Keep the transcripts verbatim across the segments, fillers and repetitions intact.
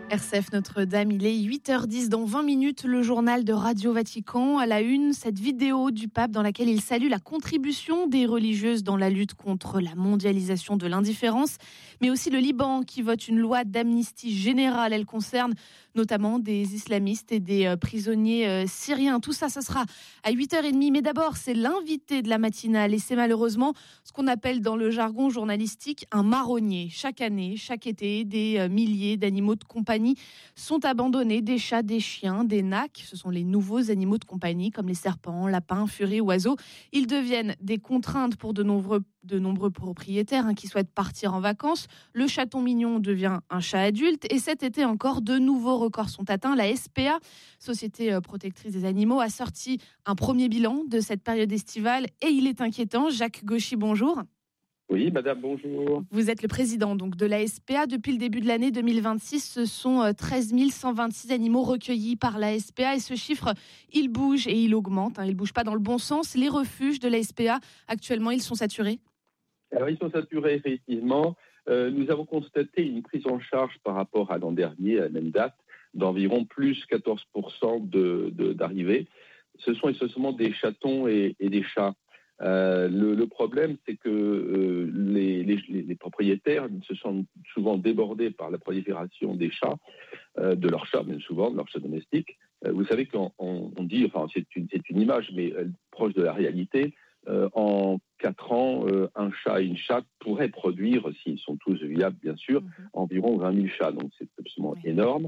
R C F Notre-Dame, il est huit heures dix. Dans vingt minutes, le journal de Radio Vatican. À la une, cette vidéo du pape dans laquelle il salue la contribution des religieuses dans la lutte contre la mondialisation de l'indifférence, mais aussi le Liban qui vote une loi d'amnistie générale. Elle concerne notamment des islamistes et des prisonniers syriens. Tout ça, ce sera à huit heures trente. Mais d'abord, c'est l'invité de la matinale et c'est malheureusement ce qu'on appelle dans le jargon journalistique un marronnier. Chaque année, chaque été, des milliers d'animaux de compagnie sont abandonnés, des chats, des chiens, des nacs. Ce sont les nouveaux animaux de compagnie comme les serpents, lapins, furies, oiseaux. Ils deviennent des contraintes pour de nombreux, de nombreux propriétaires hein, qui souhaitent partir en vacances. Le chaton mignon devient un chat adulte et cet été encore, de nouveaux records sont atteints. La S P A, Société protectrice des animaux, a sorti un premier bilan de cette période estivale et il est inquiétant. Jacques Gauchy, bonjour. Oui, madame, bonjour. Vous êtes le président donc, de la S P A. Depuis le début de l'année deux mille vingt-six, ce sont treize mille cent vingt-six animaux recueillis par la S P A. Et ce chiffre, il bouge et il augmente. Hein. Il ne bouge pas dans le bon sens. Les refuges de la S P A, actuellement, ils sont saturés ? Alors, ils sont saturés, effectivement. Euh, nous avons constaté une prise en charge par rapport à l'an dernier, à la même date, d'environ plus quatorze pour cent de, de, d'arrivées. Ce sont essentiellement des chatons et, et des chats. Euh, le, le problème, c'est que euh, les, les, les propriétaires se sont souvent débordés par la prolifération des chats, euh, de leurs chats, même souvent, de leurs chats domestiques. Euh, vous savez qu'on on, on dit, enfin, c'est une, c'est une image, mais euh, proche de la réalité. Euh, en quatre ans, euh, un chat et une chatte pourraient produire, s'ils sont tous viables, bien sûr, mmh. environ vingt mille chats. Donc, c'est absolument oui. énorme.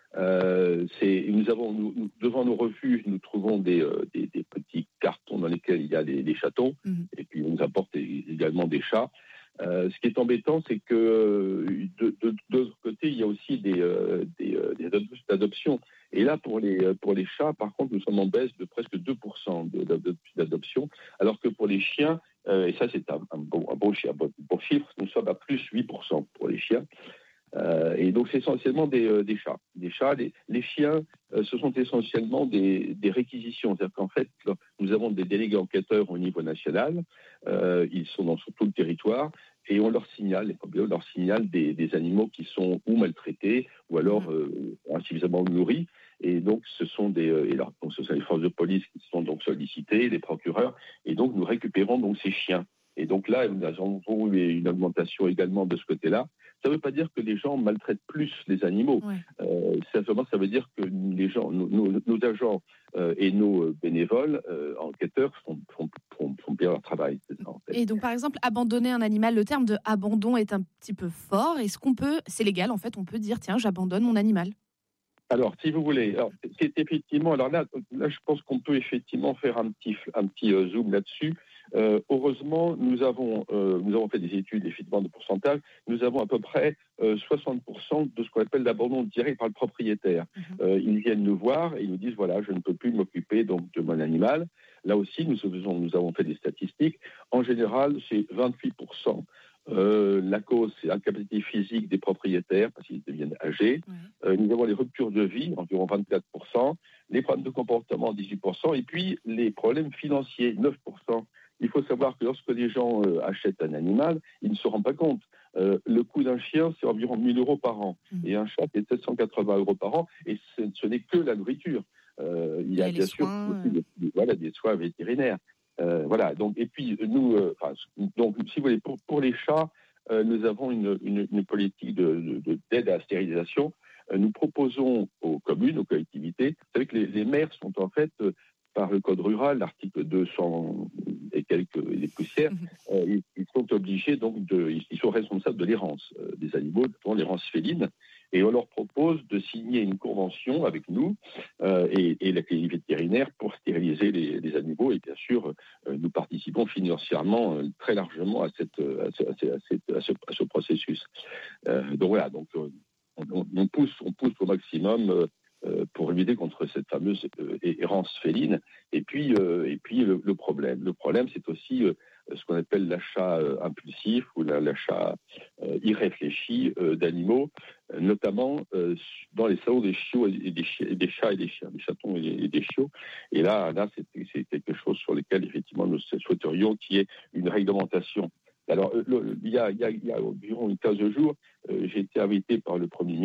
Euh, c'est, nous avons, nous, nous, devant nos refuges, nous trouvons des, euh, des, des petits cartons dans lesquels il y a des, des chatons, mmh. et puis on nous apporte également des chats. Euh, ce qui est embêtant, c'est que de, de, de l'autre côté, il y a aussi des, euh, des, euh, des adoptions. Et là, pour les, pour les chats, par contre, nous sommes en baisse de presque deux pour cent d'adoption, alors que pour les chiens, euh, et ça c'est un, un, bon, un, bon, un bon, bon chiffre, nous sommes à plus huit pour cent pour les chiens. Euh, et donc c'est essentiellement des, euh, des chats. Des chats, les, les chiens, euh, ce sont essentiellement des, des réquisitions. C'est-à-dire qu'en fait, là, nous avons des délégués enquêteurs au niveau national. Euh, ils sont dans sur tout le territoire et on leur signale, les propriétaires leur signalent des, des animaux qui sont ou maltraités ou alors euh, insuffisamment nourris. Et donc ce sont des, euh, et alors, donc ce sont les forces de police qui sont donc sollicitées, les procureurs. Et donc nous récupérons donc ces chiens. Et donc là, nous avons eu une augmentation également de ce côté-là. Ça ne veut pas dire que les gens maltraitent plus les animaux. Ouais. Euh, simplement, ça veut dire que les gens, nos, nos, nos agents euh, et nos bénévoles, euh, enquêteurs, font, font, font, font bien leur travail. C'est ça, en fait. Et donc, par exemple, abandonner un animal, le terme de abandon est un petit peu fort. Est-ce qu'on peut, c'est légal en fait, on peut dire tiens, j'abandonne mon animal ? Alors, si vous voulez, alors, c'est effectivement, alors là, là, je pense qu'on peut effectivement faire un petit, un petit euh, zoom là-dessus. Euh, heureusement, nous avons, euh, nous avons fait des études effectivement de pourcentage. Nous avons à peu près euh, soixante pour cent de ce qu'on appelle l'abandon direct par le propriétaire. Mmh. Euh, ils viennent nous voir et ils nous disent voilà, je ne peux plus m'occuper donc de mon animal. Là aussi, nous, faisons, nous avons fait des statistiques. En général, c'est vingt-huit pour cent. Euh, la cause, c'est l'incapacité physique des propriétaires parce qu'ils deviennent âgés. Mmh. Euh, nous avons les ruptures de vie, environ vingt-quatre pour cent. Les problèmes de comportement, dix-huit pour cent. Et puis, les problèmes financiers, neuf pour cent. Il faut savoir que lorsque les gens euh, achètent un animal, ils ne se rendent pas compte. Euh, le coût d'un chien, c'est environ mille euros par an. Mmh. Et un chat, c'est sept cent quatre-vingts euros par an. Et ce, ce n'est que la nourriture. Euh, il y a, il y a bien sûr soins, euh... des, voilà, des soins vétérinaires. Euh, voilà. Donc, et puis, nous, euh, donc, si vous voulez, pour, pour les chats, euh, nous avons une, une, une politique de, de, d'aide à la stérilisation. Euh, nous proposons aux communes, aux collectivités, vous savez que les, les maires sont en fait... Euh, par le code rural, l'article deux cents et quelques les poussières, euh, ils, ils sont obligés donc de, ils sont responsables de l'errance euh, des animaux, notamment l'errance féline, et on leur propose de signer une convention avec nous euh, et, et la clinique vétérinaire pour stériliser les, les animaux. Et bien sûr, euh, nous participons financièrement euh, très largement à cette, à ce, à ce, à ce, à ce processus. Euh, donc voilà, donc on, on pousse, on pousse au maximum. Euh, pour lutter contre cette fameuse euh, errance féline. Et puis, euh, et puis le, le problème. Le problème, c'est aussi euh, ce qu'on appelle l'achat euh, impulsif ou la, l'achat euh, irréfléchi euh, d'animaux, euh, notamment euh, dans les salons des chiots et des, chi- et des chats et des chiens, des chatons et des, et des chiots. Et là, là c'est, c'est quelque chose sur lequel, effectivement, nous souhaiterions qu'il y ait une réglementation. Alors, le, il, y a, il, y a, il y a environ une quinze jours, euh, j'ai été invité par le Premier ministre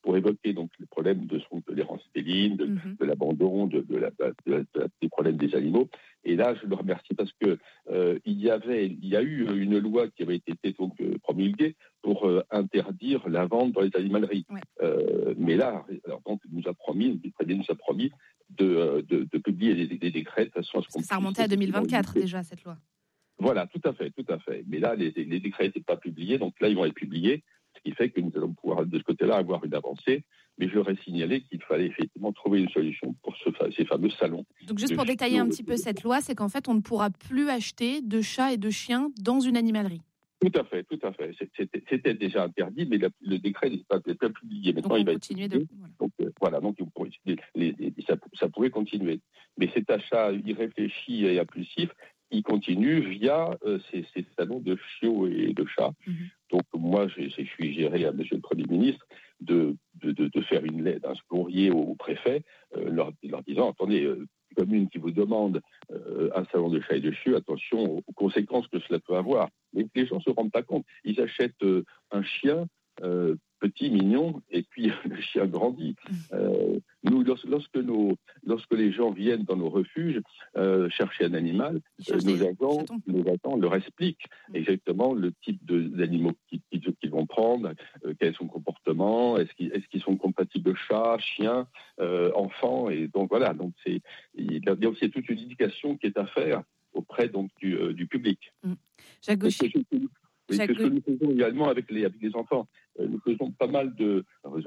pour évoquer donc les problèmes de son tolérance féline, de, Mm-hmm. de l'abandon, de, de la, de la, de la, des problèmes des animaux. Et là, je le remercie parce que euh, il y avait, il y a eu une loi qui avait été donc promulguée pour euh, interdire la vente dans les animaleries. Ouais. Euh, mais là, alors, donc, il nous a promis, le Président nous a promis de, de, de publier des, des décrets de façon à ce qu'on Ça puisse remontait à deux mille vingt-quatre déjà, cette loi. Voilà, tout à fait, tout à fait. Mais là, les, les décrets n'étaient pas publiés, donc là, ils vont être publiés, ce qui fait que nous allons pouvoir, de ce côté-là, avoir une avancée. Mais j'aurais signalé qu'il fallait effectivement trouver une solution pour ce, ces fameux salons. Donc, juste pour détailler un petit peu cette loi, c'est qu'en fait, on ne pourra plus acheter de chats et de chiens dans une animalerie. Tout à fait, tout à fait. C'était, c'était déjà interdit, mais le, le décret n'est pas, n'est pas publié. Maintenant, donc, il va être publié. De... Voilà. Donc, euh, voilà, donc les, les, les, ça, ça pourrait continuer. Mais cet achat irréfléchi et impulsif, il continue via euh, ces, ces salons de chiots et de chats. Mm-hmm. Donc, moi, je, je suis géré à Monsieur le Premier ministre de, de, de, de faire une lettre, un courrier au, au préfet, euh, leur, leur disant, attendez, euh, commune qui vous demande euh, un salon de chats et de chiots, attention aux, aux conséquences que cela peut avoir. Mais les gens ne se rendent pas compte. Ils achètent euh, un chien euh, petit, mignon, et puis le chien grandit. Euh, nous, lorsque, nos, lorsque les gens viennent dans nos refuges euh, chercher un animal, euh, nos, agents, nos agents leur expliquent exactement le type de, d'animaux qu'ils, qu'ils vont prendre, euh, quel est son comportement, est-ce qu'ils, est-ce qu'ils sont compatibles chats, chiens, euh, enfants, et donc voilà. Donc c'est, il y a aussi toute une éducation qui est à faire auprès donc du, euh, du public. Mmh. Jacques Gauchy. Oui, c'est ce que nous faisons également avec les, avec les enfants. Euh, nous faisons pas mal de...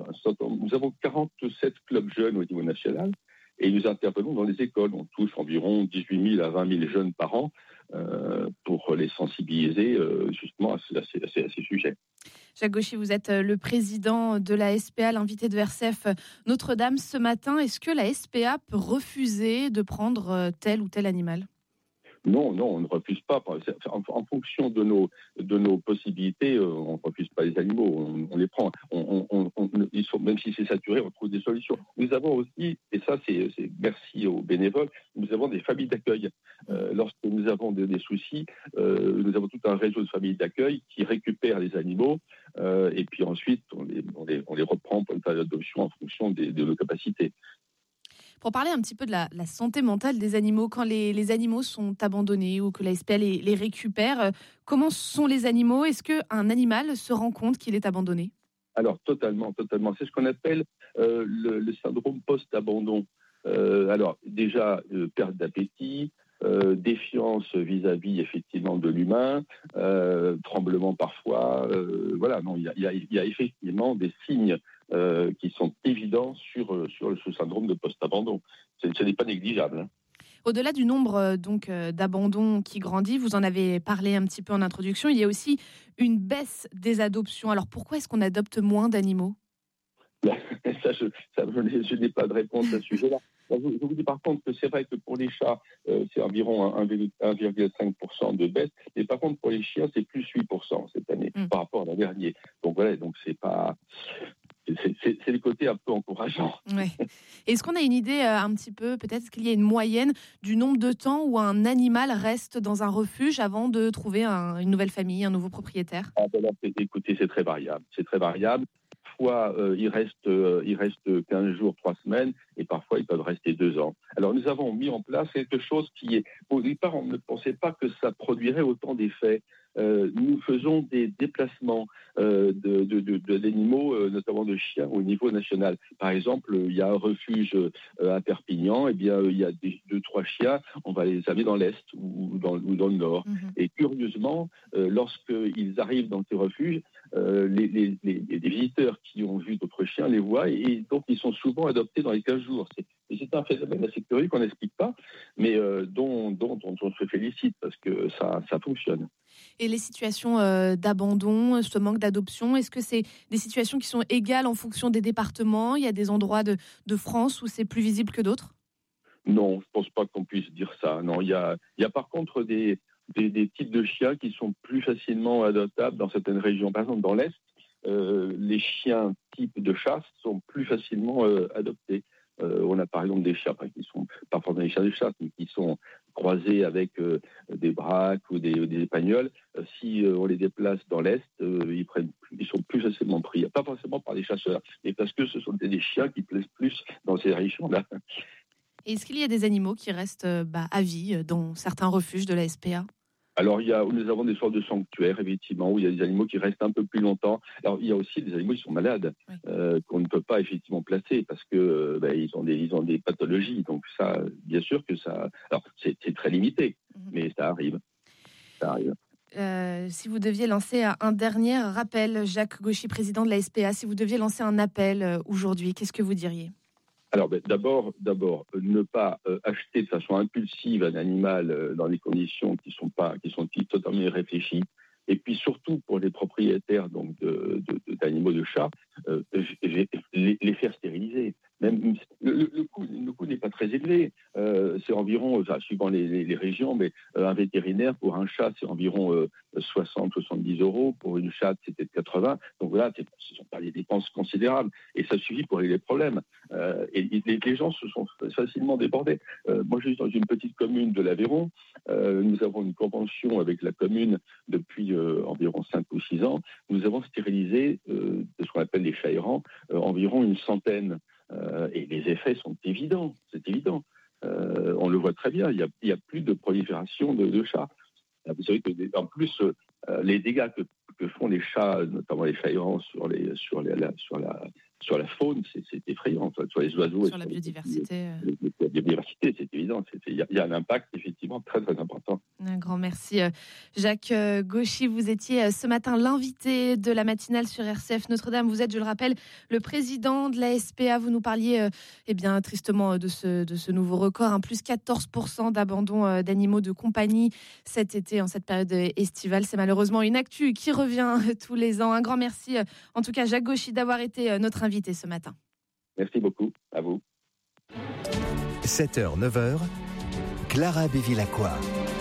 Nous avons quarante-sept clubs jeunes au niveau national et nous intervenons dans les écoles. On touche environ dix-huit mille à vingt mille jeunes par an euh, pour les sensibiliser euh, justement à ces, à, ces, à ces sujets. Jacques Gauchy, vous êtes le président de la S P A, l'invité de R C F Notre-Dame ce matin. Est-ce que la S P A peut refuser de prendre tel ou tel animal ? Non, non, on ne refuse pas. En, en fonction de nos, de nos possibilités, euh, on ne refuse pas les animaux, on, on les prend. On, on, on, ils sont, même si c'est saturé, on trouve des solutions. Nous avons aussi, et ça c'est, c'est merci aux bénévoles, nous avons des familles d'accueil. Euh, lorsque nous avons des, des soucis, euh, nous avons tout un réseau de familles d'accueil qui récupèrent les animaux euh, et puis ensuite on les, on, les, on les reprend pour une phase d'adoption en fonction des, de nos capacités. Pour parler un petit peu de la, la santé mentale des animaux, quand les, les animaux sont abandonnés ou que la S P A les, les récupère, comment sont les animaux ? Est-ce qu'un animal se rend compte qu'il est abandonné ? Alors, totalement, totalement. C'est ce qu'on appelle euh, le, le syndrome post-abandon. Euh, alors, déjà, euh, perte d'appétit, euh, défiance vis-à-vis, effectivement, de l'humain, euh, tremblement parfois. Euh, voilà, non, il y a, il y a, il y a effectivement des signes Euh, qui sont évidents sur, sur ce syndrome de post-abandon. C'est, ce n'est pas négligeable. Hein. Au-delà du nombre donc, d'abandons qui grandit, vous en avez parlé un petit peu en introduction, il y a aussi une baisse des adoptions. Alors pourquoi est-ce qu'on adopte moins d'animaux ? ça, je, ça, je, n'ai, je n'ai pas de réponse à ce sujet-là. Je, je vous dis par contre que c'est vrai que pour les chats, euh, c'est environ un virgule cinq pour cent de baisse, mais par contre pour les chiens, c'est plus huit pour cent cette année mmh. par rapport à l'an dernier. Donc voilà, donc c'est pas... C'est, c'est, c'est le côté un peu encourageant. Ouais. Est-ce qu'on a une idée euh, un petit peu, peut-être qu'il y a une moyenne du nombre de temps où un animal reste dans un refuge avant de trouver un, une nouvelle famille, un nouveau propriétaire ? ah ben là, Écoutez, c'est très variable. C'est très variable. Parfois, euh, il reste, euh, il reste quinze jours, trois semaines, et parfois, ils peuvent rester deux ans. Alors, nous avons mis en place quelque chose qui est... Au départ, on ne pensait pas que ça produirait autant d'effets. Euh, nous faisons des déplacements euh, de, de, de, de, d'animaux, euh, notamment de chiens, au niveau national. Par exemple, il y a un refuge euh, à Perpignan, et bien, il y a des, deux, trois chiens, on va les amener dans l'Est ou dans, ou dans le Nord. Mmh. Et curieusement, euh, lorsqu'ils arrivent dans ces refuges, euh, les, les, les, les visiteurs qui ont vu d'autres chiens les voient, et donc ils sont souvent adoptés dans les quinze jours. C'est, et c'est un phénomène assez curieux qu'on n'explique pas, mais euh, dont, dont, dont on se félicite, parce que ça, ça fonctionne. Et les situations euh, d'abandon, ce manque d'adoption, est-ce que c'est des situations qui sont égales en fonction des départements ? Il y a des endroits de, de France où c'est plus visible que d'autres ? Non, je ne pense pas qu'on puisse dire ça. Non, il y a, il y a par contre des, des, des types de chiens qui sont plus facilement adoptables dans certaines régions. Par exemple, dans l'Est, euh, les chiens types de chasse sont plus facilement euh, adoptés. Euh, on a par exemple des chiens qui sont pas forcément des chiens de chasse, mais qui sont croisés avec euh, des braques ou des, des épagnols, euh, si euh, on les déplace dans l'Est, euh, ils, prennent, ils sont plus facilement pris. Pas forcément par les chasseurs, mais parce que ce sont des, des chiens qui plaisent plus dans ces régions-là. Et est-ce qu'il y a des animaux qui restent euh, bah, à vie dans certains refuges de la S P A ? Alors, il y a, nous avons des sortes de sanctuaires, effectivement, où il y a des animaux qui restent un peu plus longtemps. Alors, il y a aussi des animaux qui sont malades, oui. euh, qu'on ne peut pas effectivement placer parce que euh, ben, ils ont des, ils ont des pathologies. Donc, ça, bien sûr que ça. Alors, c'est, c'est très limité, mm-hmm. mais ça arrive. Ça arrive. Euh, si vous deviez lancer un dernier rappel, Jacques Gauchy, président de la S P A, si vous deviez lancer un appel aujourd'hui, qu'est-ce que vous diriez ? Alors, ben, d'abord, d'abord, ne pas euh, acheter de façon impulsive un animal euh, dans des conditions qui sont pas, qui sont totalement irréfléchies. Et puis surtout pour les propriétaires donc de, de, de, d'animaux de chats, euh, les, les faire stériliser. Même le, le, coût, le coût n'est pas très élevé. Euh, c'est environ, enfin, suivant les, les, les régions, mais euh, un vétérinaire pour un chat c'est environ euh, soixante à soixante-dix euros. Pour une chatte c'était quatre-vingts. Donc voilà, ce ne sont pas des dépenses considérables et ça suffit pour régler les problèmes. Euh, et, et les, les gens se sont facilement débordés. Euh, moi, je suis dans une petite commune de l'Aveyron. Euh, nous avons une convention avec la commune depuis euh, environ cinq ou six ans. Nous avons stérilisé euh, de ce qu'on appelle les chats errants, euh, environ une centaine. Euh, et les effets sont évidents, c'est évident. Euh, on le voit très bien, il n'y a, il y a plus de prolifération de, de chats. Vous savez qu'en plus, euh, les dégâts que, que font les chats, notamment les chats errants sur, les, sur, les, la, sur, la, sur la faune, c'est, c'est effrayant. Enfin, sur les oiseaux. Sur la biodiversité. Les, les, la biodiversité, c'est évident. Il y, y a un impact effectivement très très important. Un grand merci. Jacques Gauchy, vous étiez ce matin l'invité de la matinale sur R C F Notre-Dame. Vous êtes, je le rappelle, le président de la S P A. Vous nous parliez eh bien, tristement de ce, de ce nouveau record, hein, plus quatorze pour cent d'abandon d'animaux de compagnie cet été, en cette période estivale. C'est malheureusement une actu qui revient tous les ans. Un grand merci, en tout cas, Jacques Gauchy, d'avoir été notre invité ce matin. Merci beaucoup, à vous. sept heures, neuf heures, Clara Bévilacqua.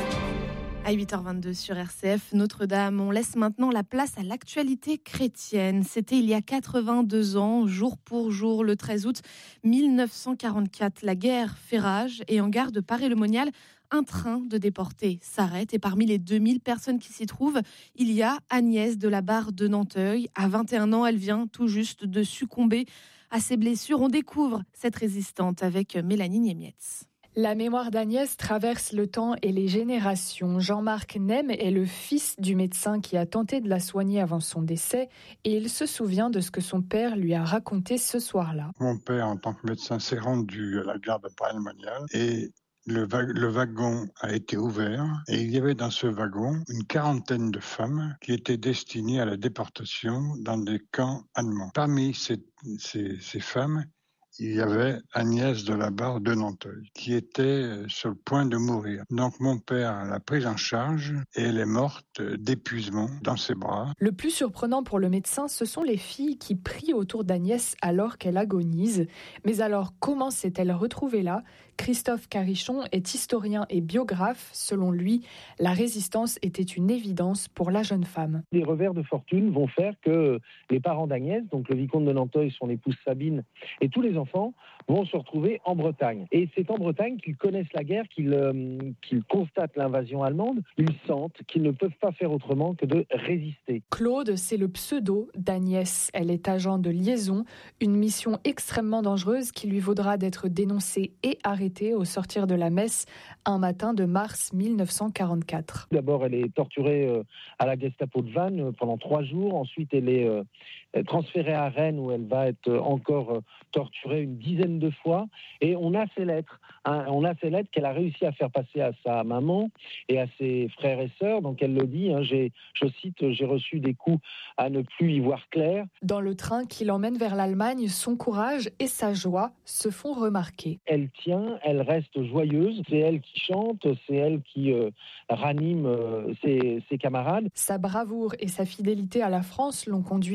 À huit heures vingt-deux sur R C F Notre-Dame, on laisse maintenant la place à l'actualité chrétienne. C'était il y a quatre-vingt-deux ans, jour pour jour, le treize août mille neuf cent quarante-quatre. La guerre fait rage et en gare de Paray-le-Monial, un train de déportés s'arrête et parmi les deux mille personnes qui s'y trouvent, il y a Agnès de la Barre de Nanteuil. À vingt et un ans, elle vient tout juste de succomber à ses blessures. On découvre cette résistante avec Mélanie Niemietz. La mémoire d'Agnès traverse le temps et les générations. Jean-Marc Nem est le fils du médecin qui a tenté de la soigner avant son décès et il se souvient de ce que son père lui a raconté ce soir-là. Mon père, en tant que médecin, s'est rendu à la gare de Paray-le-Monial et le, va- le wagon a été ouvert et il y avait dans ce wagon une quarantaine de femmes qui étaient destinées à la déportation dans des camps allemands. Parmi ces, ces, ces femmes, il y avait Agnès de la Barre de Nanteuil, qui était sur le point de mourir. Donc mon père l'a prise en charge et elle est morte d'épuisement dans ses bras. Le plus surprenant pour le médecin, ce sont les filles qui prient autour d'Agnès alors qu'elle agonise. Mais alors, comment s'est-elle retrouvée là ? Christophe Carichon est historien et biographe. Selon lui, la résistance était une évidence pour la jeune femme. Les revers de fortune vont faire que les parents d'Agnès, donc le vicomte de Nanteuil, son épouse Sabine, et tous les enfants vont se retrouver en Bretagne. Et c'est en Bretagne qu'ils connaissent la guerre, qu'ils, euh, qu'ils constatent l'invasion allemande, ils sentent qu'ils ne peuvent pas faire autrement que de résister. Claude, c'est le pseudo d'Agnès. Elle est agent de liaison, une mission extrêmement dangereuse qui lui vaudra d'être dénoncée et arrêtée au sortir de la messe un matin de mars mille neuf cent quarante-quatre. D'abord, elle est torturée euh, à la Gestapo de Vannes euh, pendant trois jours. Ensuite, elle est euh, transférée à Rennes où elle va être encore euh, torturée une dizaine de fois. Et on a ces lettres. Hein, on a ces lettres qu'elle a réussi à faire passer à sa maman et à ses frères et sœurs. Donc elle le dit, hein, j'ai, je cite, j'ai reçu des coups à ne plus y voir clair. Dans le train qui l'emmène vers l'Allemagne, son courage et sa joie se font remarquer. Elle tient, elle reste joyeuse. C'est elle qui chante, c'est elle qui euh, ranime euh, ses, ses camarades. Sa bravoure et sa fidélité à la France l'ont conduit à recevoir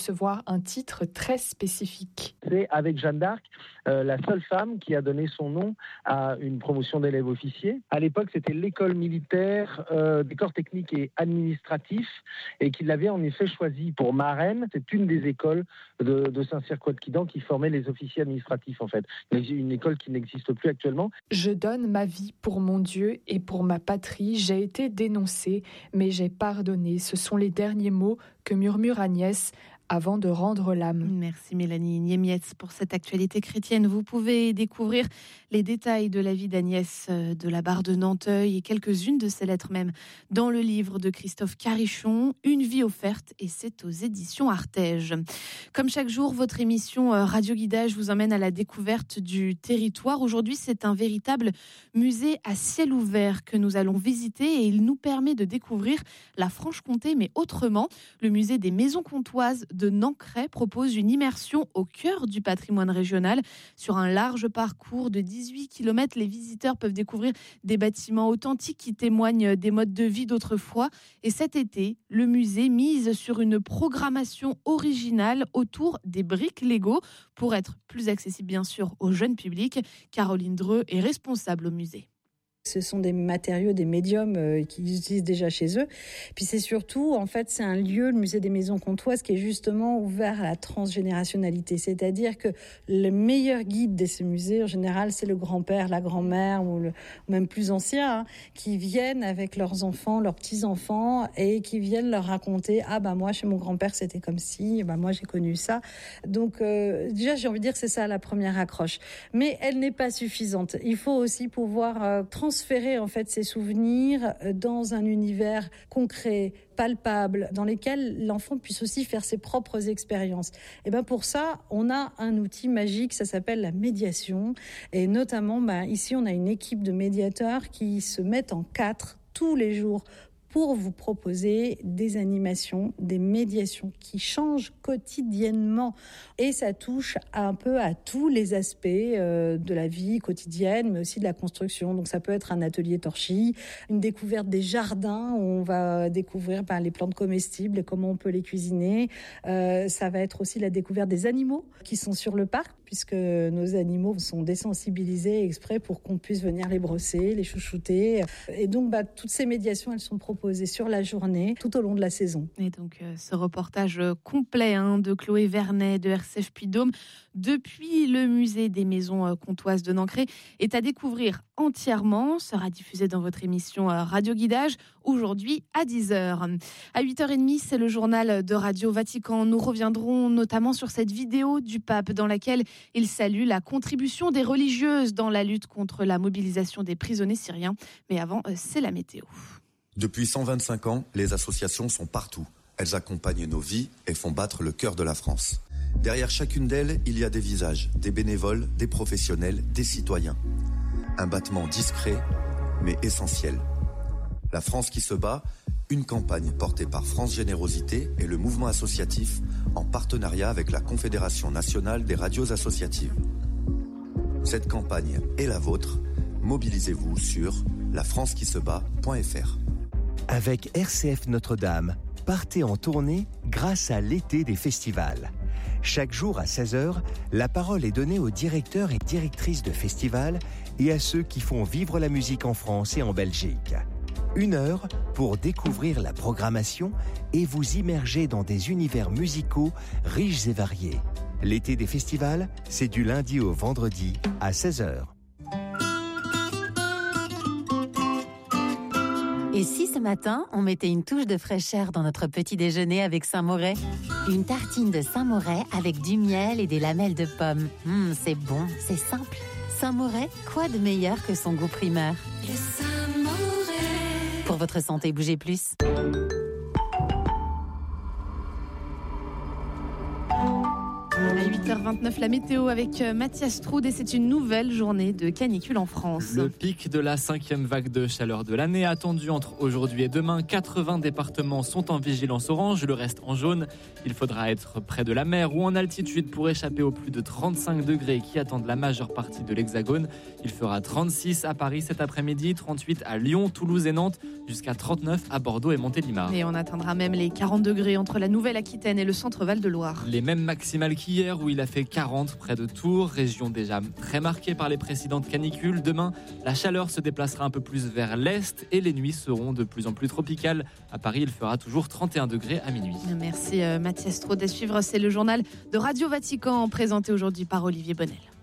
recevoir un titre très spécifique. C'est avec Jeanne d'Arc, euh, la seule femme qui a donné son nom à une promotion d'élèves officiers. À l'époque, c'était l'école militaire euh, des corps techniques et administratifs et qui l'avait en effet choisie pour marraine. C'est une des écoles de, de Saint-Cyr-Couët-Quidan qui formait les officiers administratifs en fait. Une école qui n'existe plus actuellement. Je donne ma vie pour mon Dieu et pour ma patrie. J'ai été dénoncée, mais j'ai pardonné. Ce sont les derniers mots que murmure Agnès avant de rendre l'âme. Merci Mélanie Niemietz pour cette actualité chrétienne. Vous pouvez découvrir les détails de la vie d'Agnès de la Barre de Nanteuil et quelques-unes de ses lettres même dans le livre de Christophe Carichon, Une vie offerte, et c'est aux éditions Artege. Comme chaque jour, votre émission Radio Guidage vous emmène à la découverte du territoire. Aujourd'hui, c'est un véritable musée à ciel ouvert que nous allons visiter et il nous permet de découvrir la Franche-Comté, mais autrement. Le musée des Maisons Comtoises de Nancray propose une immersion au cœur du patrimoine régional. Sur un large parcours de dix-huit kilomètres, les visiteurs peuvent découvrir des bâtiments authentiques qui témoignent des modes de vie d'autrefois. Et cet été, le musée mise sur une programmation originale autour des briques Lego pour être plus accessible bien sûr au jeune public. Caroline Dreux est responsable au musée. Ce sont des matériaux, des médiums euh, qu'ils utilisent déjà chez eux. Puis c'est surtout, en fait, c'est un lieu, le musée des Maisons Comtoises, qui est justement ouvert à la transgénérationnalité. C'est-à-dire que le meilleur guide de ce musée, en général, c'est le grand-père, la grand-mère, ou le, même plus ancien, hein, qui viennent avec leurs enfants, leurs petits-enfants, et qui viennent leur raconter « Ah bah moi, chez mon grand-père, c'était comme ci, bah moi, j'ai connu ça ». Donc euh, déjà, j'ai envie de dire que c'est ça la première accroche. Mais elle n'est pas suffisante. Il faut aussi pouvoir euh, transférer en fait ces souvenirs dans un univers concret, palpable, dans lequel l'enfant puisse aussi faire ses propres expériences. Et ben pour ça, on a un outil magique, ça s'appelle la médiation. Et notamment, ben, ici, on a une équipe de médiateurs qui se mettent en quatre tous les jours pour vous proposer des animations, des médiations qui changent quotidiennement. Et ça touche un peu à tous les aspects euh, de la vie quotidienne, mais aussi de la construction. Donc ça peut être un atelier torchis, une découverte des jardins, où on va découvrir ben, les plantes comestibles et comment on peut les cuisiner. Euh, ça va être aussi la découverte des animaux qui sont sur le parc, puisque nos animaux sont désensibilisés exprès pour qu'on puisse venir les brosser, les chouchouter. Et donc, bah, toutes ces médiations, elles sont proposées sur la journée, tout au long de la saison. Et donc, euh, ce reportage complet hein, de Chloé Vernet de R C F Puy-de-Dôme depuis le musée des Maisons Comtoises de Nancray est à découvrir entièrement, sera diffusé dans votre émission Radio Guidage aujourd'hui à dix heures. À huit heures trente, c'est le journal de Radio Vatican. Nous reviendrons notamment sur cette vidéo du pape dans laquelle il salue la contribution des religieuses dans la lutte contre la mobilisation des prisonniers syriens. Mais avant, c'est la météo. Depuis cent vingt-cinq ans, les associations sont partout. Elles accompagnent nos vies et font battre le cœur de la France. Derrière chacune d'elles, il y a des visages, des bénévoles, des professionnels, des citoyens. Un battement discret, mais essentiel. La France qui se bat, une campagne portée par France Générosité et le mouvement associatif en partenariat avec la Confédération nationale des radios associatives. Cette campagne est la vôtre. Mobilisez-vous sur la france qui se bat point f r. Avec R C F Notre-Dame, partez en tournée grâce à l'été des festivals. Chaque jour à seize heures, la parole est donnée aux directeurs et directrices de festivals et à ceux qui font vivre la musique en France et en Belgique. Une heure pour découvrir la programmation et vous immerger dans des univers musicaux riches et variés. L'été des festivals, c'est du lundi au vendredi à seize heures. Et si ce matin, on mettait une touche de fraîcheur dans notre petit déjeuner avec Saint-Moret ? Une tartine de Saint-Moret avec du miel et des lamelles de pommes. Mmh, c'est bon, c'est simple. Saint-Moret, quoi de meilleur que son goût primeur ? Le Saint-Moret. Pour votre santé, bougez plus. À huit heures vingt-neuf, la météo avec Mathias Troud et c'est une nouvelle journée de canicule en France. Le pic de la cinquième vague de chaleur de l'année attendu entre aujourd'hui et demain. quatre-vingts départements sont en vigilance orange, le reste en jaune. Il faudra être près de la mer ou en altitude pour échapper aux plus de trente-cinq degrés qui attendent la majeure partie de l'Hexagone. Il fera trente-six à Paris cet après-midi, trente-huit à Lyon, Toulouse et Nantes, jusqu'à trente-neuf à Bordeaux et Montélimar. Et on atteindra même les quarante degrés entre la Nouvelle-Aquitaine et le centre-Val de Loire. Les mêmes maximales qu'hier où il a fait quarante près de Tours, région déjà très marquée par les précédentes canicules. Demain, la chaleur se déplacera un peu plus vers l'est et les nuits seront de plus en plus tropicales. À Paris, il fera toujours trente et un degrés à minuit. Merci euh, Mathias Troud. À suivre, c'est le journal de Radio Vatican présenté aujourd'hui par Olivier Bonnel.